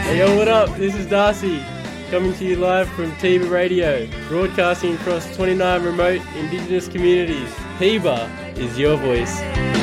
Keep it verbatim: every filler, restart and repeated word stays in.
Hey yo, what up? This is Darcy, coming to you live from Tiba Radio, broadcasting across twenty-nine remote Indigenous communities. Tiba is your voice.